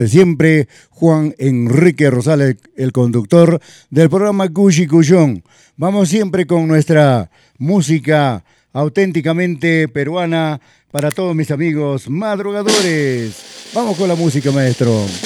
Siempre Juan Enrique Rosales, el conductor del programa Cuchi Cuchón. Vamos siempre con nuestra música auténticamente peruana para todos mis amigos madrugadores. Vamos con la música, maestro.